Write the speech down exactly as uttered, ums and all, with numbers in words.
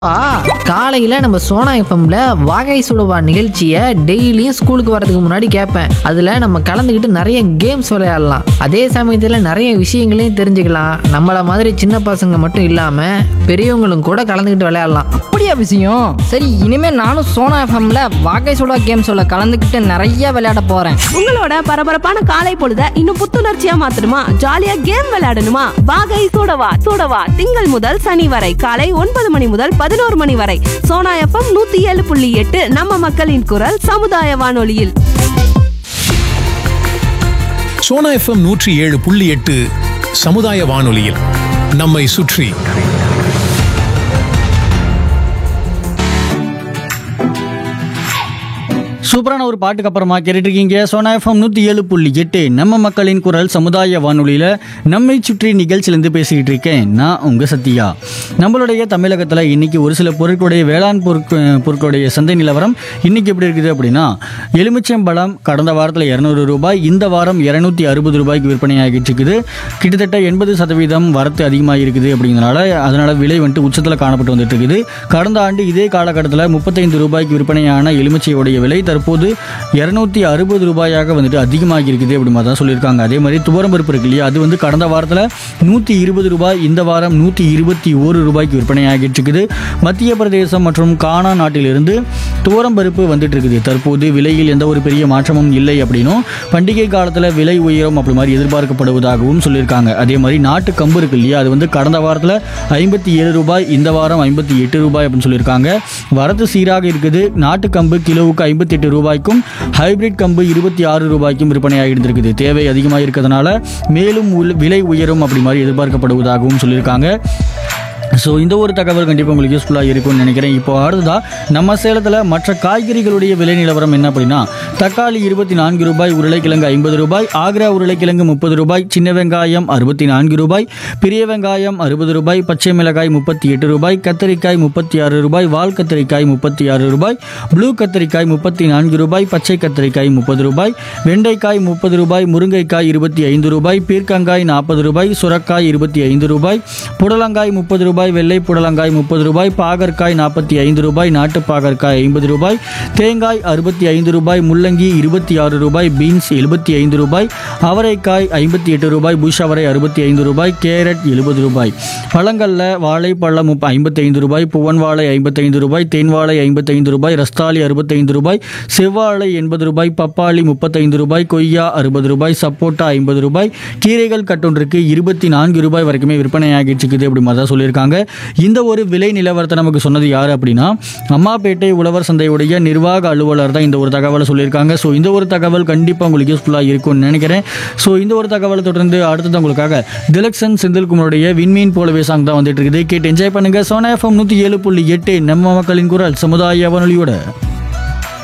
ஆ காலையில நம்ம சோனா எஃப்எம்ல வாகை சுடுவா நிகழ்ச்சியை டெய்லியும் ஸ்கூலுக்கு வரதுக்கு முன்னாடி கேட்பேன். அதுல நம்ம கலந்துக்கிட்டு நிறைய கேம்ஸ் விளையாடலாம். அதே சமயத்துல நிறைய விஷயங்களையும் தெரிஞ்சுக்கலாம். நம்மள மாதிரி சின்ன பசங்க மட்டும் இல்லாம பெரியவங்களும் கூட கலந்துக்கிட்டு விளையாடலாம். அப்படியா விஷயம்? சரி, இனிமே நானும் சோனா எஃப்எம்ல வாகை சுடா கேம் சொல்ல கலந்துக்கிட்டு நிறைய விளையாட போறேன். உங்களோட பரபரப்பான காலை பொழுத இன்னும் புத்துணர்ச்சியா மாத்தணுமா? ஜாலியா கேம் விளையாடணுமா? வாகை சூடவா சூடவா திங்கள் முதல் சனி வரை காலை ஒன்பது மணி முதல் பதினோரு மணி வரை சோனா எஃப்எம் நூத்தி ஏழு புள்ளி எட்டு நம்ம மக்களின் குரல் சமுதாய வானொலியில். சோனா எஃப்எம் நூற்றி ஏழு புள்ளி எட்டு சமுதாய வானொலியில் நம்மை சுற்றி. சூப்பரான ஒரு பாட்டுக்கு அப்புறமா கேட்டுட்டு இருக்கீங்க சோனா எஃப்எம் நூற்றி ஏழு புள்ளி எட்டு நம்ம மக்களின் குரல் சமுதாய வானொலியில் நம்மை சுற்றி நிகழ்ச்சியிலேருந்து பேசிக்கிட்டு இருக்கேன் நான் உங்கள் சத்யா. நம்மளுடைய தமிழகத்தில் இன்னைக்கு ஒரு சில பொருட்களுடைய வேளாண் பொருட்க பொருட்களுடைய சந்தை நிலவரம் இன்னைக்கு எப்படி இருக்குது அப்படின்னா, எலுமிச்சம்பழம் கடந்த வாரத்தில் இரநூறு ரூபாய், இந்த வாரம் இரநூத்தி அறுபது ரூபாய்க்கு விற்பனை ஆகிட்டு இருக்குது. கிட்டத்தட்ட எண்பது சதவீதம் வரத்து அதிகமாக இருக்குது அப்படிங்கிறனால அதனால விலை வந்துட்டு உச்சத்தில் காணப்பட்டு வந்துட்டு இருக்குது. கடந்த ஆண்டு இதே காலகட்டத்தில் முப்பத்தைந்து ரூபாய்க்கு விற்பனையான எலுமிச்சையுடைய விலை தற்போது இருநூத்தி அறுபது ரூபாயாக வந்துட்டு அதிகமாகி இருக்குது அப்படி மாதிரி தான் சொல்லியிருக்காங்க. அதே மாதிரி துவரம் பருப்பு இருக்கு இல்லையா, அது வந்து கடந்த வாரத்தில் நூற்றி இருபது ரூபாய், இந்த வாரம் நூற்றி இருபத்தி ஒரு ரூபாய்க்கு விற்பனை ஆகிட்டு இருக்குது. மத்திய பிரதேசம் மற்றும் கானா நாட்டிலிருந்து துவரம் பருப்பு வந்துட்டு இருக்குது. தற்போது விலையில் எந்த ஒரு பெரிய மாற்றமும் இல்லை அப்படின்னும், பண்டிகை காலத்தில் விலை உயரும் அப்படி மாதிரி எதிர்பார்க்கப்படுவதாகவும் சொல்லியிருக்காங்க. அதே மாதிரி நாட்டு கம்பு இருக்கு இல்லையா, அது வந்து கடந்த வாரத்தில் ஐம்பத்தி ஏழு ரூபாய், இந்த வாரம் ஐம்பத்தி எட்டு ரூபாய் அப்படின்னு சொல்லியிருக்காங்க. வரத்து சீராக இருக்குது. நாட்டு கம்பு கிலோவுக்கு ஐம்பத்தி எட்டு ரூபாய்க்கும், ஹைபிரிட் கம்பு இருபத்தி ஆறு ரூபாய்க்கும் விற்பனையாக இருந்திருக்குது. தேவை அதிகமாக இருக்கிறதுனால மேலும் விலை உயரும் அப்படி மாதிரி எதிர்பார்க்கப்படுவதாகவும் சொல்லியிருக்காங்க. ஸோ இந்த ஒரு தகவல் கண்டிப்பாக உங்களுக்கு யூஸ்ஃபுல்லாக இருக்கும்னு நினைக்கிறேன். இப்போ அடுத்ததாக நம்ம சேலத்தில் மற்ற காய்கறிகளுடைய விலை நிலவரம் என்ன அப்படின்னா, தக்காளி இருபத்தி நான்கு ரூபாய், உருளைக்கிழங்கு ஐம்பது ரூபாய், ஆக்ரா உருளைக்கிழங்கு முப்பது ரூபாய், சின்ன வெங்காயம் அறுபத்தி நான்கு ரூபாய், பெரிய வெங்காயம் அறுபது ரூபாய், பச்சை மிளகாய் முப்பத்தி எட்டு ரூபாய், கத்தரிக்காய் முப்பத்தி ஆறு ரூபாய், வால் கத்தரிக்காய் முப்பத்தி ஆறு ரூபாய், ப்ளூ கத்தரிக்காய் முப்பத்தி நான்கு ரூபாய், பச்சை கத்தரிக்காய் முப்பது ரூபாய், வெண்டைக்காய் முப்பது ரூபாய், முருங்கைக்காய் இருபத்தி ஐந்து ரூபாய், பீர்க்கங்காய் நாற்பது ரூபாய், சுரக்காய் இருபத்தி ஐந்து ரூபாய், புடலங்காய் முப்பது ரூபாய், வெள்ளை புடலங்காய் முப்பது ரூபாய், பாகற்காய் நாற்பத்தி ஐந்து ரூபாய், நாட்டு பாகற்காய் ஐம்பது ரூபாய், தேங்காய் அறுபத்தி ஐந்து ரூபாய், முள்ளங்கி இருபத்தி ஆறு ரூபாய், பீன்ஸ் எழுபத்தி ஐந்து ரூபாய், அவரைக்காய் ஐம்பத்தி எட்டு ரூபாய், புஷ் அவரை அறுபத்தி ஐந்து ரூபாய், கேரட் எழுபது ரூபாய். பழங்களில் வாழைப்பழம் ஐம்பத்தி ஐந்து ரூபாய், புவன் வாழை ஐம்பத்தி ஐந்து ரூபாய், தேன் வாழை ஐம்பத்தி ஐந்து ரூபாய், ரஸ்தாலி அறுபத்தி ஐந்து ரூபாய், செவ்வாழை எண்பது ரூபாய், பப்பாளி முப்பத்தைந்து ரூபாய், கொய்யா அறுபது ரூபாய், சப்போட்டா ஐம்பது ரூபாய், கீரைகள் கட்டொன்றுக்கு இருபத்தி நான்கு ரூபாய் வரைக்குமே விற்பனை ஆகிட்டு இருக்குது அப்படி மாதிரி தான் சொல்லியிருக்காங்க. இந்த ஒரு விலை நிலவரத்தை நமக்கு சொன்னது யார் அப்படின்னா, அம்மாப்பேட்டை உழவர் சந்தையுடைய நிர்வாக அலுவலர் தான் இந்த ஒரு தகவலை சொல்லியிருக்காங்க. ஸோ இந்த ஒரு தகவல் கண்டிப்பாக உங்களுக்கு யூஸ்ஃபுல்லாக இருக்கும்னு நினைக்கிறேன். ஸோ இந்த ஒரு தகவலை தொடர்ந்து அடுத்தது உங்களுக்காக திலக்ஷன் செந்தில்குமாரோடைய விண்மீன் போலவே சாங் தான் வந்துட்டு இருக்குது. கேட்டு என்ஜாய் பண்ணுங்க. சோனா எஃப்எம் நூற்றி ஏழு புள்ளி எட்டு நம்ம மக்களின் குரல் சமுதாய வானொலியோட.